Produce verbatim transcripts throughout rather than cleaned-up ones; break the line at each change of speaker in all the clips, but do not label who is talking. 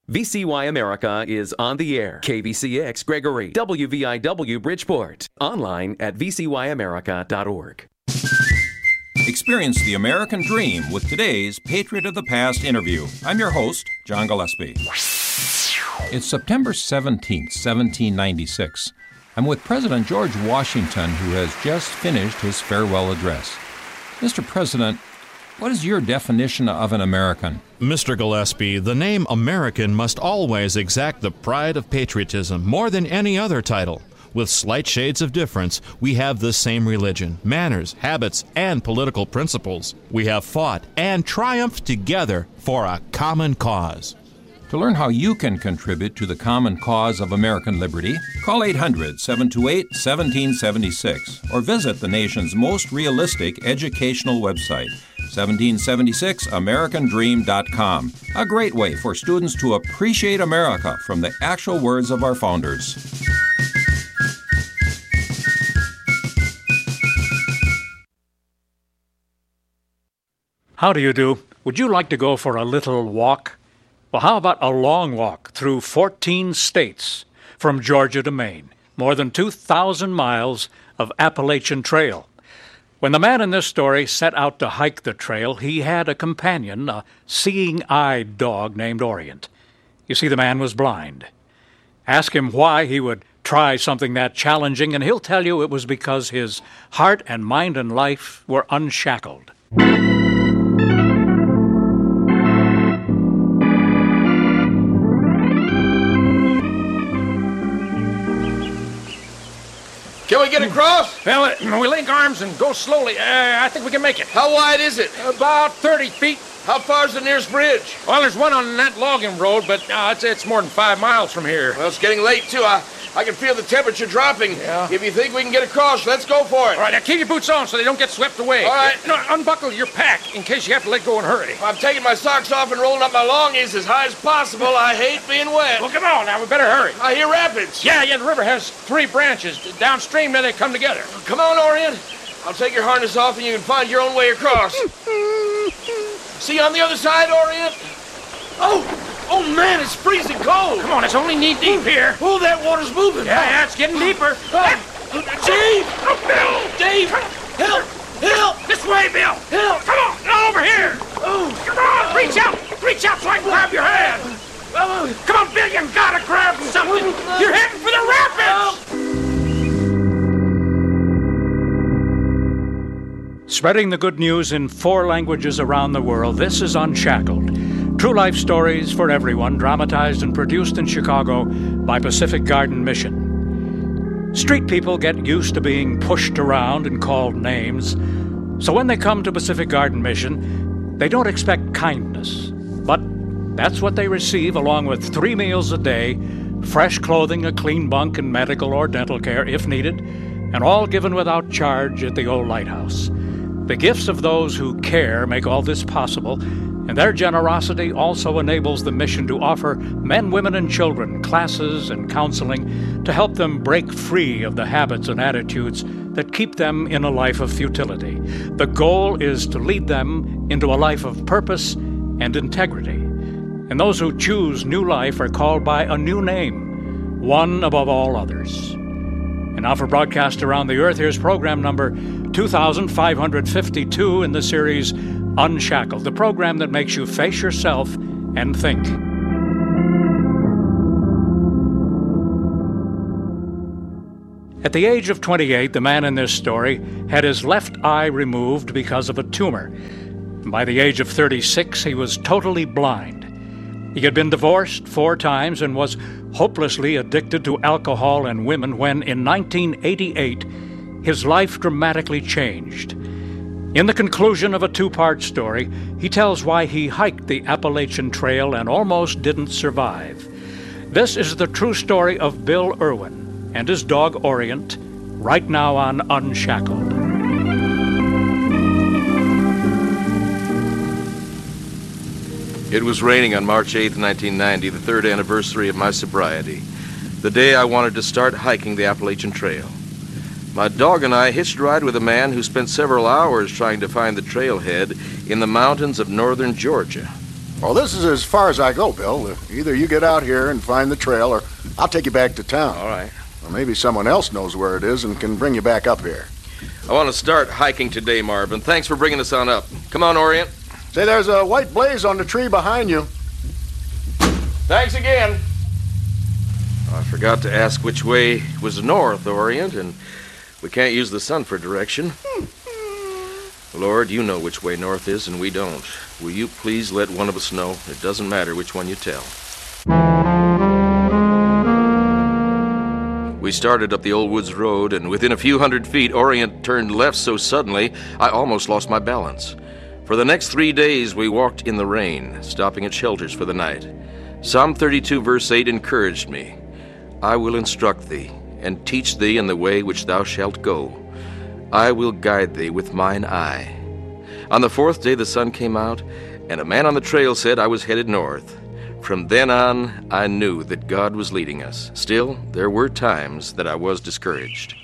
V C Y America is on the air. K B C X Gregory, W V I W Bridgeport. Online at v c y america dot org.
Experience the American dream with today's Patriot of the Past interview. I'm your host, John Gillespie. It's September seventeenth, seventeen ninety-six. I'm with President George Washington, who has just finished his farewell address. Mister President, what is your definition of an American?
Mister Gillespie, the name American must always exact the pride of patriotism more than any other title. With slight shades of difference, we have the same religion, manners, habits, and political principles. We have fought and triumphed together for a common cause.
To learn how you can contribute to the common cause of American liberty, call eight hundred, seven two eight, one seven seven six or visit the nation's most realistic educational website, seventeen seventy-six american dream dot com. A great way for students to appreciate America from the actual words of our founders.
How do you do? Would you like to go for a little walk? Well, how about a long walk through fourteen states from Georgia to Maine? More than two thousand miles of Appalachian Trail. When the man in this story set out to hike the trail, he had a companion, a seeing-eyed dog named Orient. You see, the man was blind. Ask him why he would try something that challenging, and he'll tell you it was because his heart and mind and life were unshackled.
Can we get across?
Well, uh, we link arms and go slowly. Uh, I think we can make it.
How wide is it?
About thirty feet.
How far's the nearest bridge?
Well, there's one on that logging road, but uh, it's, it's more than five miles from here.
Well, it's getting late, too. I, I can feel the temperature dropping.
Yeah.
If you think we can get across, let's go for it.
All right, now keep your boots on so they don't get swept away.
All right.
Uh, no, unbuckle your pack in case you have to let go and hurry.
I'm taking my socks off and rolling up my longies as high as possible. I hate being wet.
Well, come on now. We better hurry.
I hear rapids.
Yeah, yeah, the river has three branches. Downstream, there they come together.
Come on, Orient. I'll take your harness off and you can find your own way across. See you on the other side, Orient? Oh, oh man, it's freezing cold.
Come on, it's only knee deep here.
Oh, that water's moving.
Yeah, yeah, it's getting deeper.
Oh. Dave!
Oh, Bill!
Dave! Help! Help!
This way, Bill!
Help!
Come on, now over here!
Oh!
Come on, reach out! Reach out so I can grab your hand!
Oh.
Come on, Bill, you gotta grab something! You're heading for the rapids!
Spreading the good news in four languages around the world, this is Unshackled. True life stories for everyone, dramatized and produced in Chicago by Pacific Garden Mission. Street people get used to being pushed around and called names, so when they come to Pacific Garden Mission, they don't expect kindness. But that's what they receive, along with three meals a day, fresh clothing, a clean bunk, and medical or dental care if needed, and all given without charge at the old lighthouse. The gifts of those who care make all this possible, and their generosity also enables the mission to offer men, women, and children classes and counseling to help them break free of the habits and attitudes that keep them in a life of futility. The goal is to lead them into a life of purpose and integrity. And those who choose new life are called by a new name, one above all others. And now for broadcast around the earth, here's program number two thousand five hundred fifty-two in the series Unshackled, the program that makes you face yourself and think. At the age of twenty-eight, the man in this story had his left eye removed because of a tumor. By the age of thirty-six, he was totally blind. He had been divorced four times and was hopelessly addicted to alcohol and women when, in nineteen eighty-eight, his life dramatically changed. In the conclusion of a two-part story, he tells why he hiked the Appalachian Trail and almost didn't survive. This is the true story of Bill Irwin and his dog Orient, right now on Unshackled.
It was raining on March eighth, nineteen ninety, the third anniversary of my sobriety, the day I wanted to start hiking the Appalachian Trail. My dog and I hitched a ride with a man who spent several hours trying to find the trailhead in the mountains of northern Georgia.
Well, this is as far as I go, Bill. Either you get out here and find the trail, or I'll take you back to town.
All right.
Or maybe someone else knows where it is and can bring you back up here.
I want to start hiking today, Marvin. Thanks for bringing us on up. Come on, Orient.
Say, there's a white blaze on the tree behind you.
Thanks again. I forgot to ask which way was north, Orient, and we can't use the sun for direction. Lord, you know which way north is, and we don't. Will you please let one of us know? It doesn't matter which one you tell. We started up the Old Woods Road, and within a few hundred feet, Orient turned left so suddenly, I almost lost my balance. For the next three days, we walked in the rain, stopping at shelters for the night. Psalm thirty-two, verse eight, encouraged me. I will instruct thee, and teach thee in the way which thou shalt go. I will guide thee with mine eye. On the fourth day the sun came out, and a man on the trail said I was headed north. From then on, I knew that God was leading us. Still, there were times that I was discouraged.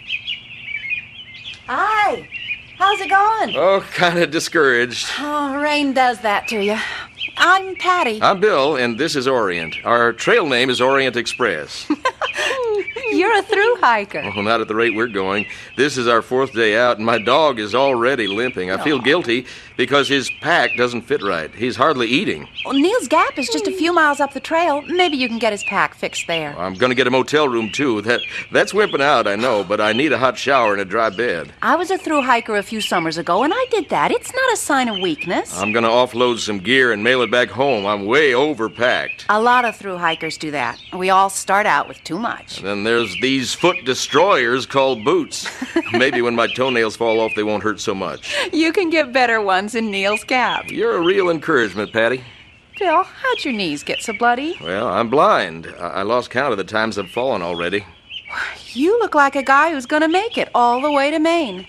Hi. How's it going?
Oh, kind of discouraged.
Oh, rain does that to you. I'm Patty.
I'm Bill, and this is Orient. Our trail name is Orient Express.
You're a through hiker.
Oh, not at the rate we're going. This is our fourth day out, and my dog is already limping. I feel guilty because his pack doesn't fit right. He's hardly eating.
Well, Neil's Gap is just a few miles up the trail. Maybe you can get his pack fixed there.
I'm going to get a motel room, too. That That's wimping out, I know, but I need a hot shower and a dry bed.
I was a through hiker a few summers ago, and I did that. It's not a sign of weakness.
I'm going to offload some gear and mail it back home. I'm way overpacked.
A lot of through hikers do that. We all start out with too much.
And then there's these foot destroyers called boots. Maybe when my toenails fall off, they won't hurt so much.
You can get better ones in Neil's Gap.
You're a real encouragement, Patty.
Bill, how'd your knees get so bloody?
Well, I'm blind. I, I lost count of the times I've fallen already.
You look like a guy who's going to make it all the way to Maine.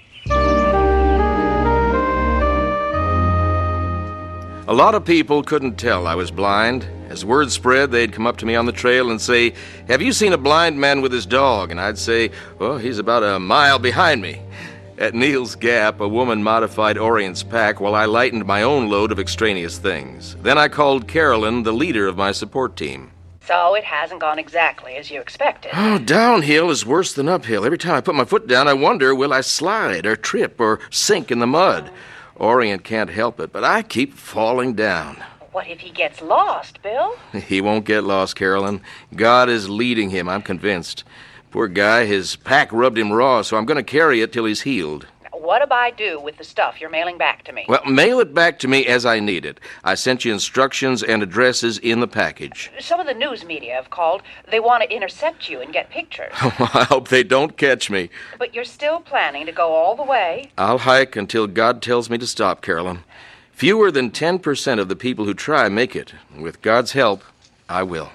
A lot of people couldn't tell I was blind. As word spread, they'd come up to me on the trail and say, "Have you seen a blind man with his dog?" And I'd say, "Well, he's about a mile behind me." At Neil's Gap, a woman modified Orient's pack while I lightened my own load of extraneous things. Then I called Carolyn, the leader of my support team.
So it hasn't gone exactly as you expected.
Oh, downhill is worse than uphill. Every time I put my foot down, I wonder, will I slide or trip or sink in the mud? Orient can't help it, but I keep falling down.
What if he gets lost, Bill?
He won't get lost, Carolyn. God is leading him, I'm convinced. Poor guy, his pack rubbed him raw, so I'm going to carry it till he's healed.
Now, what do I do with the stuff you're mailing back to me?
Well, mail it back to me as I need it. I sent you instructions and addresses in the package.
Some of the news media have called. They want to intercept you and get pictures.
I hope they don't catch me.
But you're still planning to go all the way?
I'll hike until God tells me to stop, Carolyn. Fewer than ten percent of the people who try make it. With God's help, I will.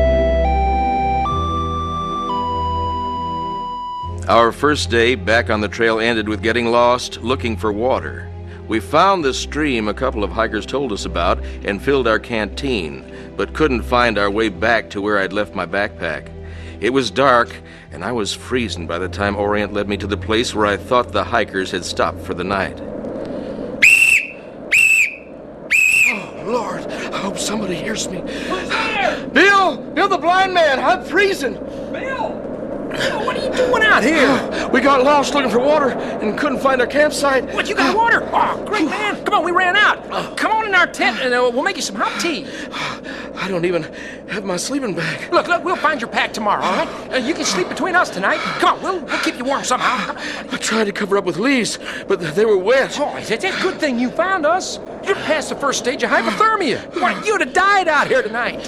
Our first day back on the trail ended with getting lost, looking for water. We found the stream a couple of hikers told us about and filled our canteen, but couldn't find our way back to where I'd left my backpack. It was dark, and I was freezing by the time Orient led me to the place where I thought the hikers had stopped for the night. Oh, Lord, I hope somebody hears me.
Who's there?
Bill! Bill the blind man! I'm freezing!
Bill! Bill, what are you doing out here?
We got lost looking for water and couldn't find our campsite.
What, you got water? Oh, great, man. Come on, we ran out. Come on in our tent and uh, we'll make you some hot tea.
I don't even have my sleeping bag.
Look, look, we'll find your pack tomorrow, all right? Uh, you can sleep between us tonight. Come on, we'll, we'll keep you warm somehow.
I tried to cover up with leaves, but they were wet.
Oh, it's a good thing you found us. You're past the first stage of hypothermia. Why, you'd have died out here tonight.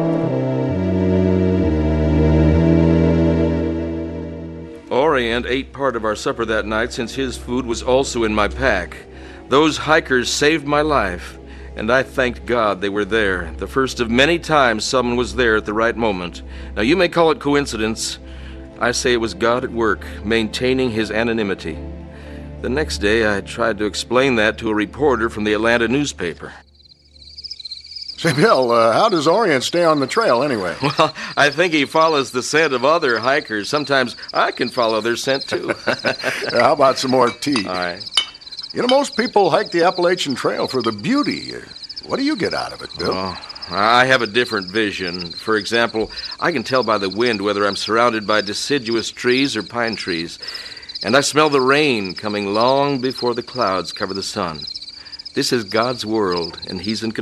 Orient ate part of our supper that night since his food was also in my pack. Those hikers saved my life, and I thanked God they were there. The first of many times someone was there at the right moment. Now, you may call it coincidence. I say it was God at work, maintaining his anonymity. The next day, I tried to explain that to a reporter from the Atlanta newspaper.
Say, Bill, uh, how does Orient stay on the trail anyway?
Well, I think he follows the scent of other hikers. Sometimes I can follow their scent, too.
How about some more tea?
All right.
You know, most people hike the Appalachian Trail for the beauty. What do you get out of it, Bill?
Oh, I have a different vision. For example, I can tell by the wind whether I'm surrounded by deciduous trees or pine trees. And I smell the rain coming long before the clouds cover the sun. This is God's world, and He's in control.